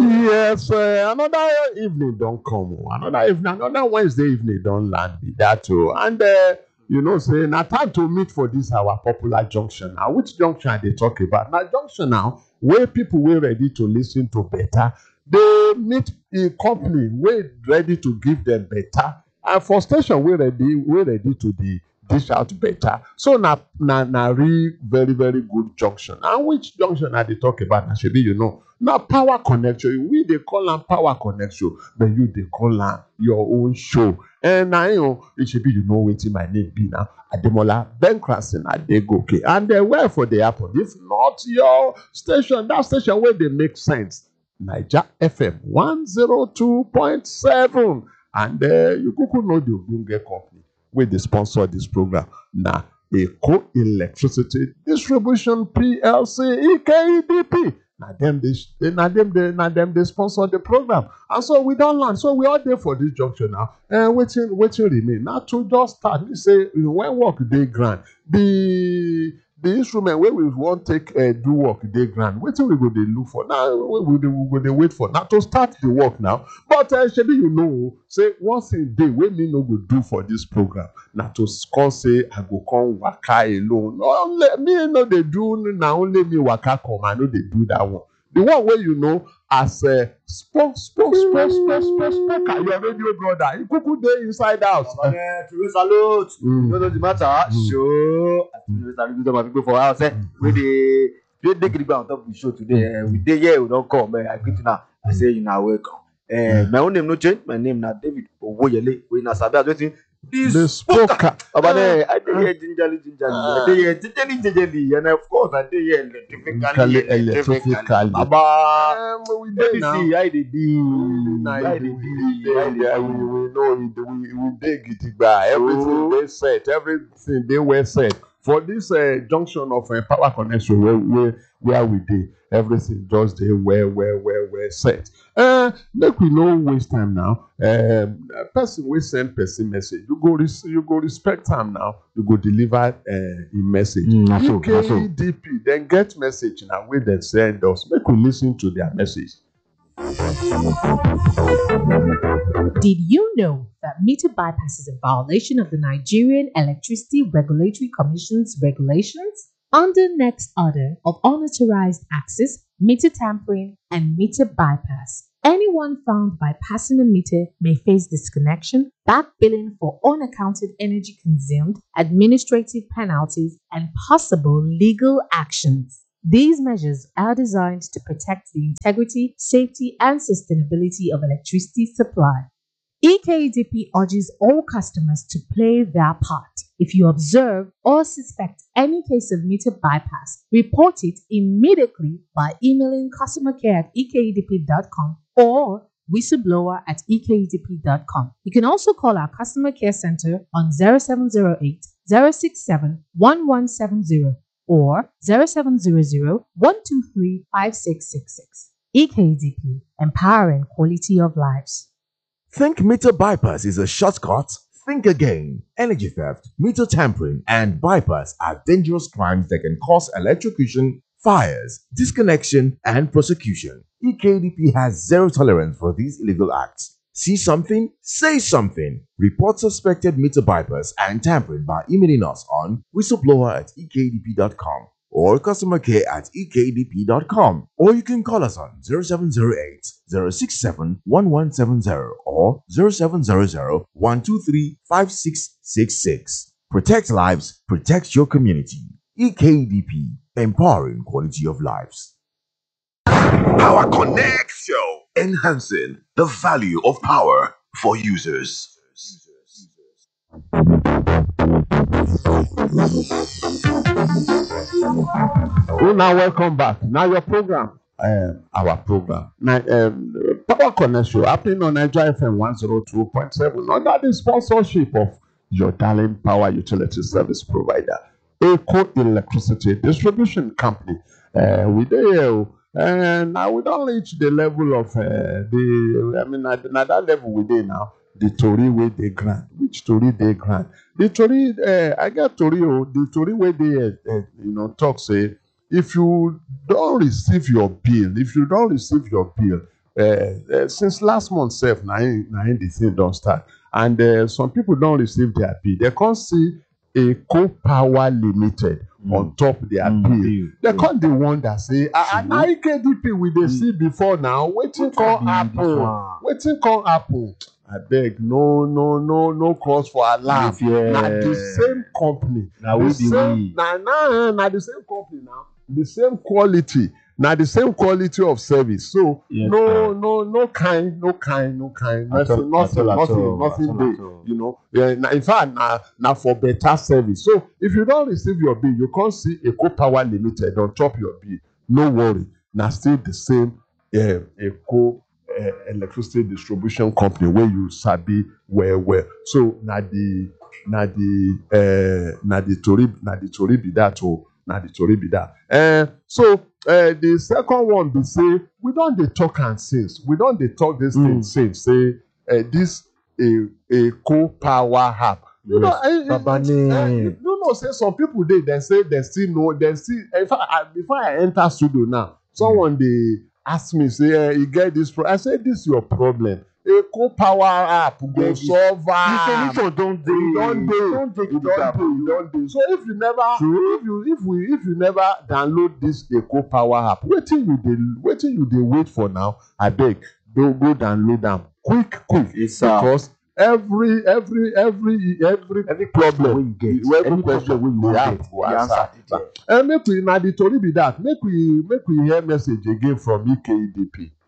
Yes, another evening don't come. Another evening, another Wednesday evening don't land be that too. And say now time to meet for this our popular junction. Now, which junction they talk about? Now junction now where people were ready to listen to better. They meet a company were ready to give them better. And for station we ready to the dish out better. So na real very very good junction. And which junction are they talk about? Now should be now power connection. We they call am power connection, but you they call am your own show. And now it should be wetin my name be now. Ademola Benkrasin Adegoke. And where for the happen? If not your station, that station where they make sense. Niger FM 102.7. And you could know the Ogbonge company where they sponsor this program. Now, Eco Electricity Distribution PLC EKEDP. Now them they sponsor the program. And so we don't learn. So we are there for this junction now. And waiting remain. Now to just start, we say when work day grant, the instrument where we want take do work day grant. Waiting we go they look for. Now we go they wait for. Now to start the work now. But Shebi say one thing day we me no go do for this program. Now to call say I go come waka alone. No, me no they do now only me waka come. I know they do that one. The one where as a spoke your radio brother. You could day inside house. Salute. You know the matter. Sure. Salute my people for house. We they dig on top of the show today. We day here we don't come. I greet now. I say you now welcome. My own name no change. My name na David Owoyele. We na sabi waiting. The spoker. But I did hear gingerly. I did hear gingerly. And of course, I did hear electrifically. Baba, we did see. I did We dig it by everything they said. Everything they were said. For this junction of power connection where we did, everything just they were set. Make we no waste time now. Person will send person message. You go respect time now. You go deliver a message. UKEDP then get message now where they send us. Make we listen to their message. Did you know that meter bypass is a violation of the Nigerian Electricity Regulatory Commission's regulations? Under next order of unauthorized access, meter tampering, and meter bypass, anyone found bypassing a meter may face disconnection, back billing for unaccounted energy consumed, administrative penalties, and possible legal actions. These measures are designed to protect the integrity, safety, and sustainability of electricity supply. EKDP urges all customers to play their part. If you observe or suspect any case of meter bypass, report it immediately by emailing customercare@ekedp.com or whistleblower@ekedp.com. You can also call our customer care center on 0708 067 1170 or 0700 123 5666. EKDP, empowering quality of lives. Think meter bypass is a shortcut? Think again. Energy theft, meter tampering, and bypass are dangerous crimes that can cause electrocution, fires, disconnection, and prosecution. EKDP has zero tolerance for these illegal acts. See something? Say something. Report suspected meter bypass and tampering by emailing us on whistleblower@ekedp.com or customercare@ekedp.com, or you can call us on 0708 067 1170 or 0700 123 5666. Protect lives, protect your community. EKDP, empowering quality of lives. Power Connect Show, enhancing the value of power for users. Oh, now welcome back. Now your program, our program. Now, Power Connection happening on Niger FM 102.7 under the sponsorship of your darling power utility service provider, Eco Electricity Distribution Company. We there. And now we don't reach the level of at that level we dey now. The Tory way they grant, which Tory they grant. The Tory, I get Tory. The Tory way they talk say if you don't receive your bill, since last month sef na im the thing don start, and some people don receive their bill. They come see Eco Power Limited on top their bill. They come dey wonder say na EKDP we dey see before now, wetin come happen? Abeg, no cause for alarm. Na the same company, na the same company now, the same quality, na the same quality of service. So no kind, nothing dey. You know, in fact, na for better service. So if you don't receive your bill, you can't see Eco Power Limited on top your bill. No worry, na still the same Eco electricity distribution company wey you sabi well. So na the tori be that o. Na the tori be that. So the second one be say we don dey talk am since. We don dey talk this thing since. Say this Eco Power app. You know, say some people dey. They say they still know. They still. In fact, before I enter studio now, someone dey ask me say, "You get this problem?" I say, "This is your problem. Eco Power app go solve am. The solution don dey. You don dey. So if you never download this Eco Power app, wetin you dey wait for now? Abeg, go download am quick. Because every problem wey you get, any question wey you get, we answer. And make we na the tori be that. Make we hear message again from EKDP.